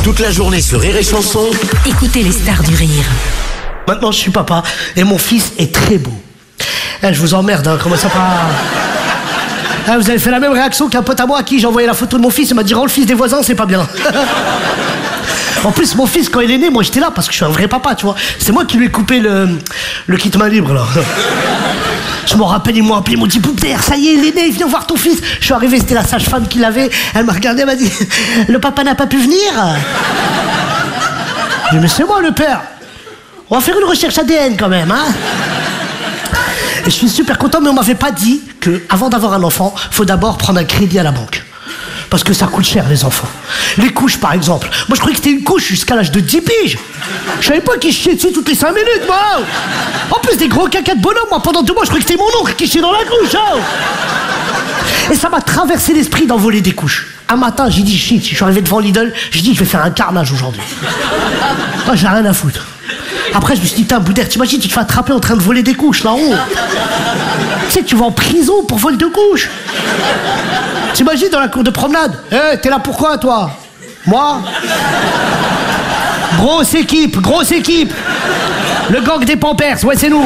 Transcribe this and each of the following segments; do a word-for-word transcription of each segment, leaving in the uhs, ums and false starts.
Toute la journée sur Rire et Chanson. Écoutez les stars du rire. Maintenant, je suis papa et mon fils est très beau. Eh, je vous emmerde, hein, comment ça pas... Ah, vous avez fait la même réaction qu'un pote à moi à qui j'ai envoyé la photo de mon fils. Il m'a dit, rends le fils des voisins, c'est pas bien. En plus, mon fils, quand il est né, moi j'étais là parce que je suis un vrai papa, tu vois. C'est moi qui lui ai coupé le, le kit main libre, là. Je m'en rappelle, ils m'ont appelé, ils m'ont dit, Boubert, ça y est, il est né, viens voir ton fils. Je suis arrivé, c'était la sage-femme qui l'avait. Elle m'a regardé, elle m'a dit, le papa n'a pas pu venir. J'ai dit, mais c'est moi le père. On va faire une recherche A D N quand même, hein. Et je suis super content, mais on m'avait pas dit que avant d'avoir un enfant, faut d'abord prendre un crédit à la banque. Parce que ça coûte cher, les enfants. Les couches, par exemple. Moi, je croyais que c'était une couche jusqu'à l'âge de dix piges. Je savais pas qu'il chiait dessus toutes les cinq minutes, moi. En plus, des gros caca de bonhomme, moi, pendant deux mois, je croyais que c'était mon oncle qui chiait dans la couche, hein. Et ça m'a traversé l'esprit d'envoler des couches. Un matin, j'ai dit, shit, je suis arrivé devant Lidl, j'ai dit, je vais faire un carnage aujourd'hui. Moi, j'ai rien à foutre. Après, je me suis dit, putain, Boudère, t'imagines, tu te fais attraper en train de voler des couches, là-haut. Tu sais, tu vas en prison pour vol de couches. T'imagines dans la cour de promenade. Eh, hey, t'es là pourquoi, toi? Moi? Grosse équipe, grosse équipe. Le gang des Pampers, ouais, c'est nous.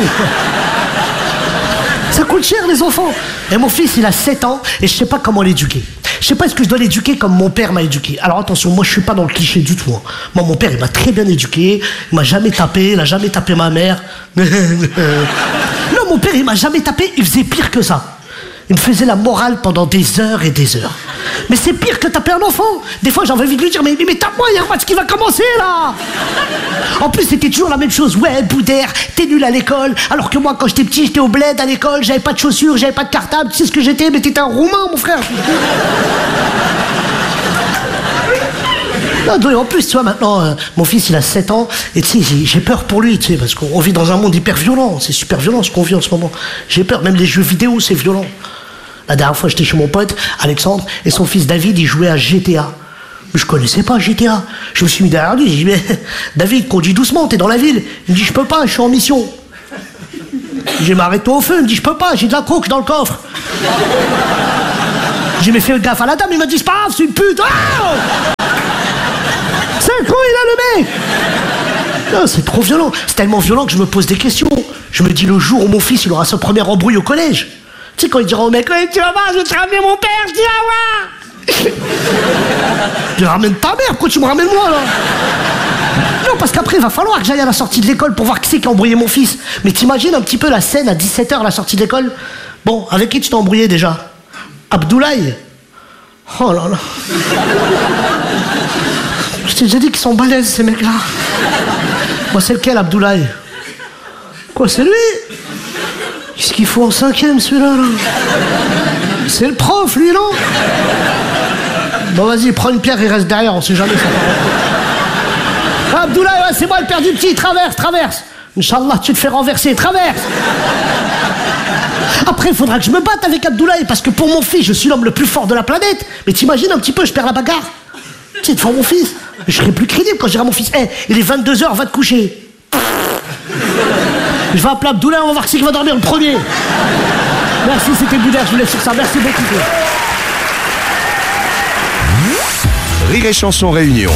Ça coûte cher, les enfants. Et mon fils, il a sept ans, et je sais pas comment l'éduquer. Je sais pas est-ce que je dois l'éduquer comme mon père m'a éduqué. Alors attention, moi je suis pas dans le cliché du tout. Hein. Moi mon père il m'a très bien éduqué, il m'a jamais tapé, il a jamais tapé ma mère. Non, mon père il m'a jamais tapé, il faisait pire que ça. Il me faisait la morale pendant des heures et des heures. Mais c'est pire que taper un enfant. Des fois j'avais envie de lui dire, mais, mais, mais tape-moi, il y a un match qui va commencer là. En plus c'était toujours la même chose. Ouais, Boudère, t'es nul à l'école. Alors que moi quand j'étais petit, j'étais au bled à l'école, j'avais pas de chaussures, j'avais pas de cartable. Tu sais ce que j'étais? Mais t'étais un roumain, mon frère. Non, en plus, tu vois, maintenant, euh, mon fils, il a sept ans, et tu sais, j'ai, j'ai peur pour lui, tu sais, parce qu'on vit dans un monde hyper violent. C'est super violent ce qu'on vit en ce moment. J'ai peur, même les jeux vidéo, c'est violent. La dernière fois, j'étais chez mon pote, Alexandre, et son fils David, il jouait à G T A. Mais je connaissais pas G T A. Je me suis mis derrière lui, j'ai dit, mais David, conduis doucement, t'es dans la ville. Il me dit, je peux pas, je suis en mission. J'ai dit, mais arrête-toi au feu. Il me dit, je peux pas, j'ai de la coke dans le coffre. J'ai mis fait gaffe à la dame, il m'a dit, c'est pas grave, c'est une pute. Ah cinq ans, il a le mec. Non, c'est trop violent. C'est tellement violent que je me pose des questions. Je me dis, le jour où mon fils, il aura sa première embrouille au collège. Tu sais, quand il dira au mec, ouais, tu vas voir, je vais te ramener mon père, je dis, ah ouais. Je ramène ta mère, pourquoi tu me ramènes moi, là? Non, parce qu'après, il va falloir que j'aille à la sortie de l'école pour voir qui c'est qui a embrouillé mon fils. Mais t'imagines un petit peu la scène à dix-sept heures à la sortie de l'école? Bon, avec qui tu t'es embrouillé déjà? Abdoulaye? Oh là là. Je t'ai déjà dit qu'ils sont balèzes, ces mecs-là. Moi, c'est lequel, Abdoulaye? Quoi, c'est lui? Qu'est-ce qu'il faut en cinquième, celui-là, là? C'est le prof, lui, non? Bon, vas-y, prends une pierre, il reste derrière, on sait jamais ça. Ah, Abdoulaye, ouais, c'est moi le père du petit, traverse, traverse. Inch'Allah, tu te fais renverser, traverse. Après, il faudra que je me batte avec Abdoulaye, parce que pour mon fils, je suis l'homme le plus fort de la planète. Mais t'imagines un petit peu, je perds la bagarre. Tu sais, devant mon fils, je serai plus crédible quand je dirai à mon fils, hé, hey, il est vingt-deux heures, va te coucher. Je vais appeler Abdoulaye, on va voir qui va dormir le premier. Merci, c'était Boudère, je vous laisse sur ça. Merci beaucoup. Rire et Chanson Réunion.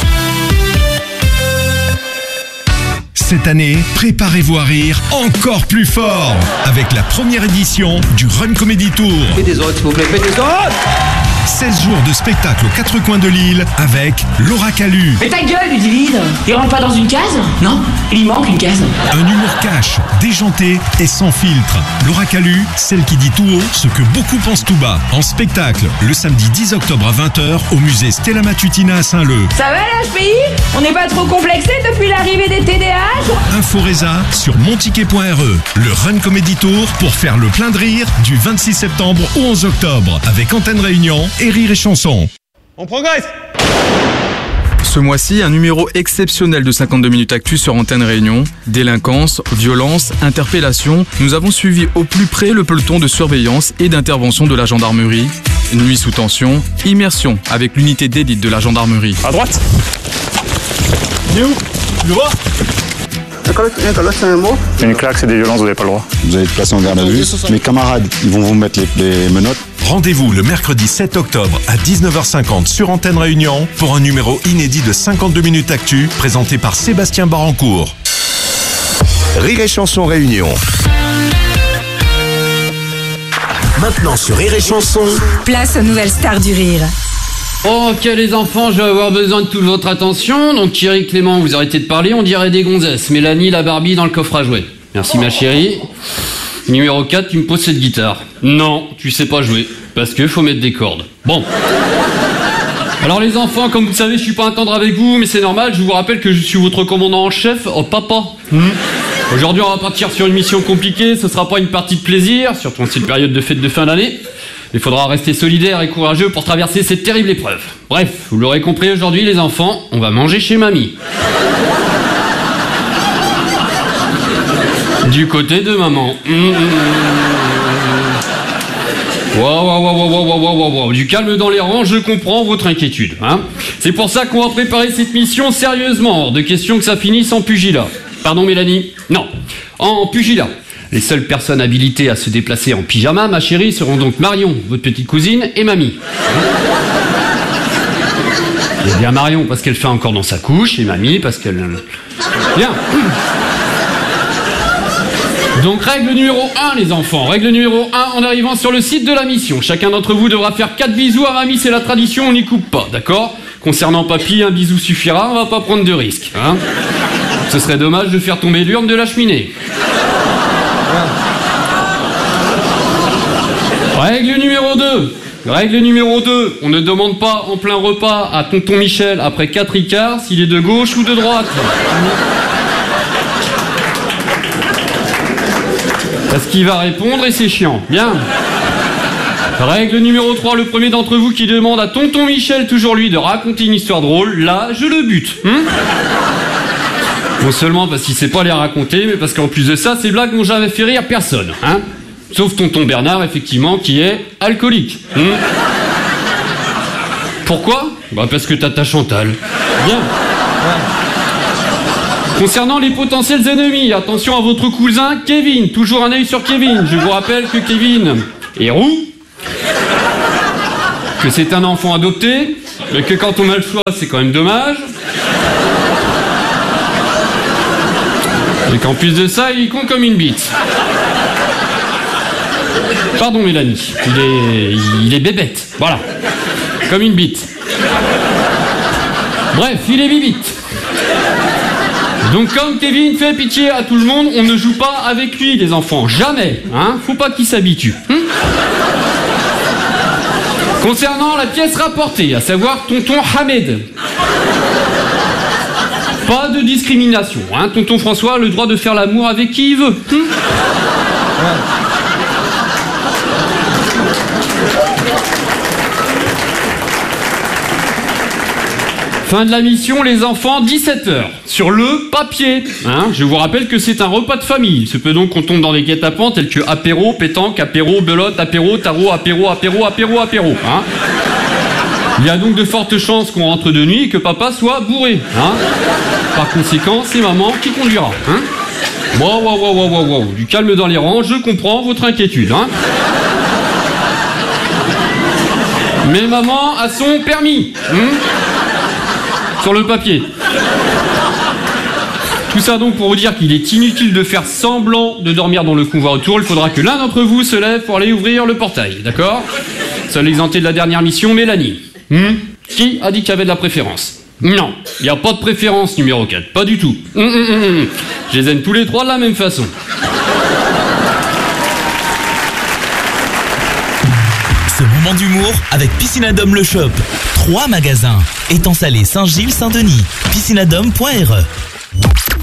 Cette année, préparez-vous à rire encore plus fort avec la première édition du Run Comedy Tour. Faites des autres, s'il vous plaît, faites des autres. seize jours de spectacle aux quatre coins de l'île avec Laura Calu. Mais ta gueule, Ludivine! Il rentre pas dans une case? Non, il lui manque une case. Un humour cash, déjanté et sans filtre. Laura Calu, celle qui dit tout haut ce que beaucoup pensent tout bas. En spectacle, le samedi dix octobre à vingt heures au musée Stella Matutina à Saint-Leu. Ça va l'H P I? On n'est pas trop complexé depuis l'arrivée des T D A H? Inforesa sur monticket point r e. Le Run Comedy Tour pour faire le plein de rire du vingt-six septembre au onze octobre avec Antenne Réunion et Rire et Chanson. On progresse. Ce mois-ci, un numéro exceptionnel de cinquante-deux minutes actu sur Antenne Réunion. Délinquance, violence, interpellation. Nous avons suivi au plus près le peloton de surveillance et d'intervention de la gendarmerie. Nuit sous tension, immersion avec l'unité d'élite de la gendarmerie. À droite. Il est où? Tu le vois? Une claque, c'est des violences, vous n'avez pas le droit. Vous allez être placé en garde à vue. Mes camarades, ils vont vous mettre les, les menottes Rendez-vous le mercredi sept octobre à dix-neuf heures cinquante sur Antenne Réunion pour un numéro inédit de cinquante-deux minutes actu présenté par Sébastien Barancourt. Rire et Chanson Réunion. Maintenant sur Rire et Chanson. Place aux nouvelles stars du rire. Ok les enfants, je vais avoir besoin de toute votre attention. Donc Thierry, Clément, vous arrêtez de parler, on dirait des gonzesses. Mélanie, la Barbie dans le coffre à jouets. Merci ma chérie. Numéro quatre, tu me poses cette guitare. Non, tu sais pas jouer, parce que faut mettre des cordes. Bon. Alors les enfants, comme vous le savez, je suis pas un tendre avec vous, mais c'est normal, je vous rappelle que je suis votre commandant en chef, oh papa. Hmm. Aujourd'hui on va partir sur une mission compliquée, ce sera pas une partie de plaisir, surtout en cette période de fête de fin d'année. Il faudra rester solidaire et courageux pour traverser cette terrible épreuve. Bref, vous l'aurez compris aujourd'hui les enfants, on va manger chez mamie. Du côté de maman. Mmh, mmh, mmh. Wow, wow, wow, wow, wow, wow, wow, wow. Du calme dans les rangs, je comprends votre inquiétude. Hein. C'est pour ça qu'on va préparer cette mission sérieusement. Hors de question que ça finisse en pugilat. Pardon Mélanie ? Non, en pugilat. Les seules personnes habilitées à se déplacer en pyjama, ma chérie, seront donc Marion, votre petite cousine, et mamie. Et bien Marion parce qu'elle fait encore dans sa couche, et mamie parce qu'elle... Bien. Donc règle numéro un les enfants, règle numéro un, en arrivant sur le site de la mission. Chacun d'entre vous devra faire quatre bisous à mamie, c'est la tradition, on n'y coupe pas, d'accord ? Concernant papy, un bisou suffira, on va pas prendre de risques, hein ? Ce serait dommage de faire tomber l'urne de la cheminée. Règle numéro deux. Règle numéro deux. On ne demande pas en plein repas à tonton Michel après quatre ricards s'il est de gauche ou de droite. Parce qu'il va répondre et c'est chiant. Bien. Règle numéro trois. Le premier d'entre vous qui demande à tonton Michel, toujours lui, de raconter une histoire drôle, là, je le bute. Hum non seulement parce qu'il sait pas les raconter, mais parce qu'en plus de ça, ces blagues n'ont jamais fait rire personne. Hein, sauf tonton Bernard, effectivement, qui est alcoolique. Hum Pourquoi ? Bah parce que t'as Chantal. Bien. Ouais. Concernant les potentiels ennemis, attention à votre cousin Kevin. Toujours un œil sur Kevin. Je vous rappelle que Kevin est roux, que c'est un enfant adopté, mais que quand on a le choix, c'est quand même dommage. Et qu'en plus de ça, il est con comme une bite. Pardon Mélanie, il est, il est bébête, voilà, comme une bite. Bref, il est bibite. Donc comme Kevin fait pitié à tout le monde, on ne joue pas avec lui les enfants, jamais, hein, faut pas qu'il s'habitue. Hum Concernant la pièce rapportée, à savoir tonton Hamed. Pas de discrimination, hein. Tonton François a le droit de faire l'amour avec qui il veut. Hum ouais. Fin de la mission, les enfants, dix-sept heures. Sur le papier. Hein. Je vous rappelle que c'est un repas de famille. Il se peut donc qu'on tombe dans des guet-apens tels que apéro, pétanque, apéro, belote, apéro, tarot, apéro, apéro, apéro, apéro. Hein. Il y a donc de fortes chances qu'on rentre de nuit et que papa soit bourré. Hein. Par conséquent, c'est maman qui conduira. Hein. Wow, wow, wow, wow, wow, wow. Du calme dans les rangs, je comprends votre inquiétude. Hein. Mais maman a son permis. Hein. Sur le papier. Tout ça donc pour vous dire qu'il est inutile de faire semblant de dormir dans le convoi autour. Il faudra que l'un d'entre vous se lève pour aller ouvrir le portail. D'accord ? Seul exempté de la dernière mission, Mélanie. Hmm Qui a dit qu'il y avait de la préférence ? Non, il n'y a pas de préférence numéro quatre, pas du tout. Hum, hum, hum, hum. Je les aime tous les trois de la même façon. Ce moment d'humour avec Piscinadome le Shop. Trois magasins. Étang Salé, Saint-Gilles, Saint-Denis. piscinadome point r e